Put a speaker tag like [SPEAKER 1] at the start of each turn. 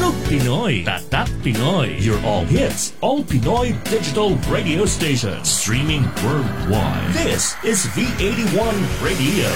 [SPEAKER 1] Tugtog Pinoy, Tatak Pinoy, your all hits, all Pinoy digital radio station, streaming worldwide. This is V81 Radio.